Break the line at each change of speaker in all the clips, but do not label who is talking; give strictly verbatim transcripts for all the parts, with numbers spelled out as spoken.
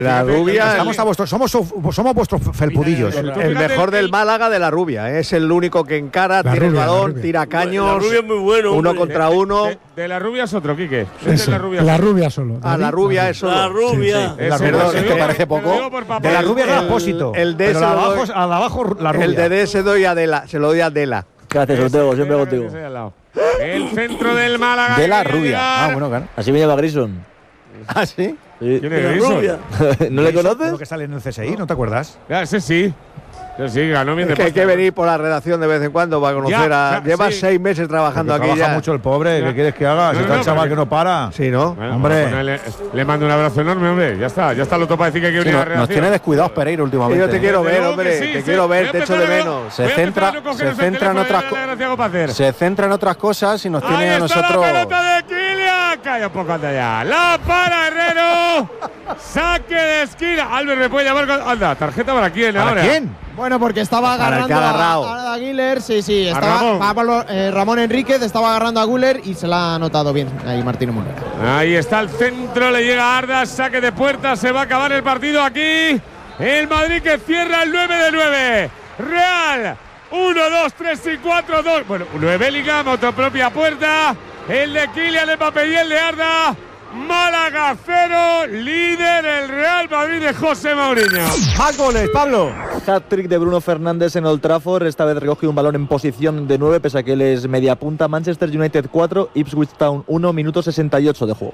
La Rubia.
Estamos a vuestros, somos, somos vuestros felpudillos.
El, el mejor del Málaga de la Rubia. ¿eh? Es el único que encara,
la
tira
rubia,
el balón, tira caños. La
Rubia es muy bueno.
Uno
hombre.
contra
de,
uno.
De, de, de la Rubia es otro, Quique.
Es
la Rubia,
la rubia solo.
Ah, la Rubia es solo.
La Rubia.
Sí, sí. La Rubia,
Perdón,
es que parece poco.
De la Rubia es Apósito.
El de
pero
ese
la
lo
abajo,
doy-
a la abajo la Rubia.
El de D se doy a Adela, se lo doy a Adela.
Gracias, Ortego, siempre contigo.
El centro del Málaga.
De la
que quiere
Rubia.
llegar.
Ah, bueno, claro.
Así me llama Grison.
¿Ah, sí?
Sí.
¿Quién es Grison?
¿No le conoces?
Lo que sale en el C S I, ¿no te acuerdas?
Ya, ese sí. Ese sí, ganó bien
Es
de
que hay que
pasta.
venir por la redacción de vez en cuando para conocer
Ya,
a.
ya,
Lleva
sí.
seis meses trabajando
Porque
aquí
trabaja
ya.
mucho el pobre.
Ya.
¿Qué quieres que haga?
No,
Si
no,
está el
no,
chaval
pero-
que no para.
Sí, ¿no?
Bueno,
Hombre.
pues, le, le mando un abrazo enorme, hombre. Ya está, ya está lo topa decir que hay que
Sí,
venir a
no-
la
nos
redacción.
tiene descuidados Pereira últimamente.
Yo te quiero
Desde
ver,
luego
hombre.
que sí,
Te
sí.
quiero
Voy a
ver, te echo
empezar
de
a no-
menos.
Se
voy a empezar
centra-
a no cogeros
se
el
centra en
teléfono
otras
y
co-
darle gracias a Copacer.
Se centra en otras cosas y nos tiene
Ahí
a
está
nosotros.
la pelota de Kylian. Calla un poco, anda ya. La para Herrero. Saque de esquina. Albert me puede llamar. Con… Anda, tarjeta para quién
¿Para
ahora.
quién?
Bueno, porque estaba
Para el que
agarrando
ha agarrado.
a, a Aguilar, sí, sí,
A
estaba
Ramón.
a Pablo, eh, Ramón Enríquez estaba agarrando a Guller y se la ha notado bien ahí Martín Munera.
Ahí está el centro, le llega Ardas, saque de puerta, se va a acabar el partido aquí. El Madrid que cierra el nueve de nueve. Real, uno, dos, tres y cuatro, dos. Bueno, uno de Bellingham, otra propia puerta. El de Kylian Mbappé y el de Arda. Málaga cero, líder el Real Madrid de José Mourinho.
Más goles, Pablo.
Hat-trick de Bruno Fernández en Old Trafford. Esta vez recoge un balón en posición de nueve, pese a que él es media punta. Manchester United cuatro, Ipswich Town uno, minuto sesenta y ocho de juego.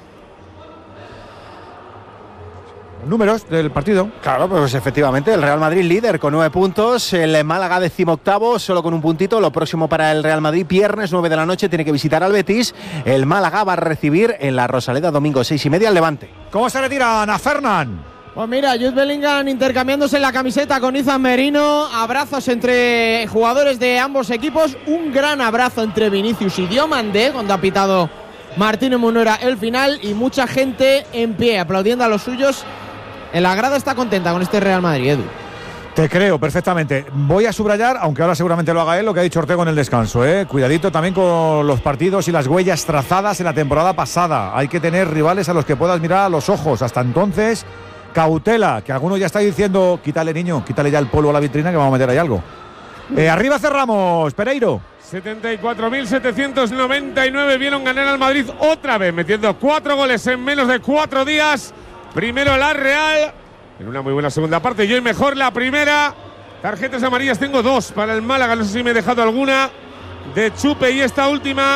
Números del partido.
Claro, pues efectivamente, el Real Madrid líder con nueve puntos, el Málaga decimoctavo, solo con un puntito. Lo próximo para el Real Madrid, viernes nueve de la noche, tiene que visitar al Betis. El Málaga va a recibir en la Rosaleda domingo seis y media al Levante.
¿Cómo se retira Ana Fernán?
Pues mira, Jude Bellingham intercambiándose la camiseta con Izan Merino, abrazos entre jugadores de ambos equipos, un gran abrazo entre Vinicius y Diomandé cuando ha pitado Martínez Munera el final y mucha gente en pie aplaudiendo a los suyos. En la grada está contenta con este Real Madrid, Edu.
Te creo perfectamente. Voy a subrayar, aunque ahora seguramente lo haga él, lo que ha dicho Ortego en el descanso. ¿eh? Cuidadito también con los partidos y las huellas trazadas en la temporada pasada. Hay que tener rivales a los que puedas mirar a los ojos. Hasta entonces, cautela, que alguno ya está diciendo, quítale niño, quítale ya el polvo a la vitrina que vamos a meter ahí algo. Eh, arriba cerramos, Pereiro.
setenta y cuatro mil setecientos noventa y nueve vieron ganar al Madrid otra vez, metiendo cuatro goles en menos de cuatro días. Primero la Real, en una muy buena segunda parte, y hoy mejor la primera. Tarjetas amarillas tengo dos para el Málaga, no sé si me he dejado alguna. De Chupe y esta última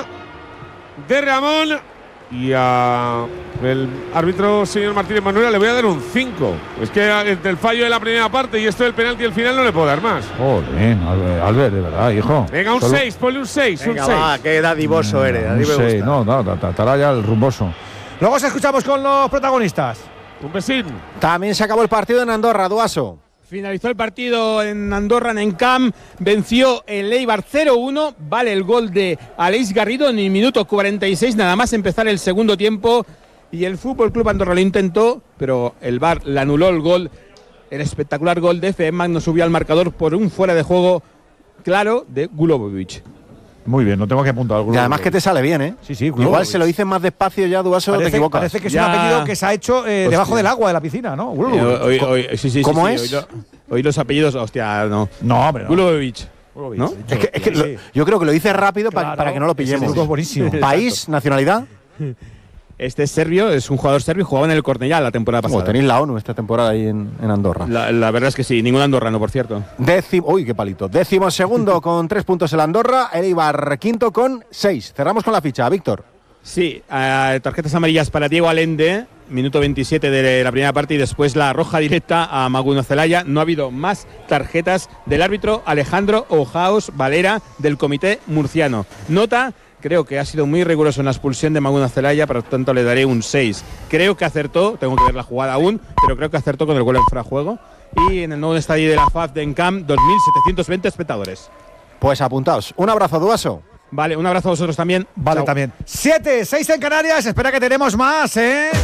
de Ramón. Y a el árbitro, señor Martínez Manuela, le voy a dar un cinco. Es que entre el fallo de la primera parte y esto del penalti al final no le puedo dar más.
Joder, Albert, Albert, de verdad, hijo.
Venga, un
Solo-
seis, ponle un seis, un
Venga,
seis.
va, qué dadivoso eres. A mí me
No sé,
gusta.
no, no, no, estará ya el rumboso. Luego os escuchamos con los protagonistas.
Un besín.
También se acabó el partido en Andorra, Duaso.
Finalizó el partido en Andorra, en Encamp, venció el Eibar cero uno, vale el gol de Aleix Garrido en el minuto cuarenta y seis, nada más empezar el segundo tiempo, y el Fútbol Club Andorra lo intentó, pero el V A R le anuló el gol, el espectacular gol de F M, no subió al marcador por un fuera de juego claro de Gulobovic.
Muy bien, no tengo que apuntar algo.
Y además que te sale bien, ¿eh?
Sí, sí,
Igual se lo dices más despacio ya, Duaso, te
Parece,
equivocas.
parece que es
Ya.
un apellido que se ha hecho eh,
Hostia.
debajo del agua de la piscina, ¿no?
Eh, hoy- hoy- sí, sí,
¿Cómo
sí, sí,
es?
Hoy, lo- hoy los apellidos, hostia, no.
No, hombre, no.
Gulobovic, ¿no?
Es que, es que
Sí,
lo-
sí.
yo creo que lo dices rápido pa-
Claro,
para que no lo
ese
pillemos.
truco es buenísimo.
País, nacionalidad.
Este es serbio, es un jugador serbio, jugaba en el Cornellá la temporada
Como
pasada.
tenéis la ONU esta temporada ahí en, en Andorra.
La, la verdad es que sí, ningún andorrano, por cierto.
Décimo, uy, qué palito. Décimo segundo con tres puntos el Andorra, el Eibar quinto con seis. Cerramos con la ficha, Víctor.
Sí, eh, tarjetas amarillas para Diego Allende, minuto veintisiete de la primera parte, y después la roja directa a Maguno Zelaya. No ha habido más tarjetas del árbitro Alejandro Ojaos Valera del comité murciano. Nota, creo que ha sido muy riguroso en la expulsión de Maguno Zelaya, por lo tanto le daré un seis. Creo que acertó, tengo que ver la jugada aún, pero creo que acertó con el gol en fuera de juego. Y en el nuevo estadio de la F A F de Encamp, dos mil setecientos veinte espectadores.
Pues apuntaos. Un abrazo, Duaso.
Vale, un abrazo a vosotros también.
Vale,
Chao.
también. Siete, seis en Canarias. Espera que tenemos más, ¿eh?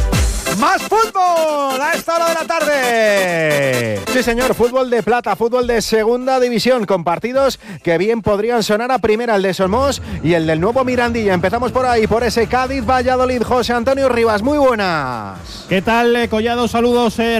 Más fútbol a esta hora de la tarde.
Sí, señor, fútbol de plata, fútbol de segunda división, con partidos que bien podrían sonar a primera, el de Somos y el del nuevo Mirandilla. Empezamos por ahí, por ese Cádiz-Valladolid. José Antonio Rivas, muy buenas.
¿Qué tal, Collado? Saludos. Eh,